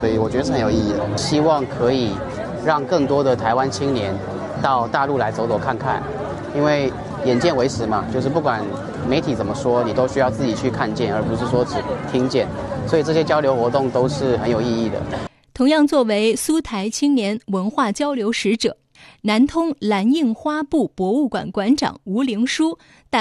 所以我觉得是很有意义的，希望可以让更多的台湾青年到大陆来走走看看，因为眼见为实嘛，就是不管媒体怎么说，你都需要自己去看见，而不是说只听见，所以这些交流活动都是很有意义的。 同样作为苏台青年文化交流使者，南通蓝印花布博物馆馆长吴灵书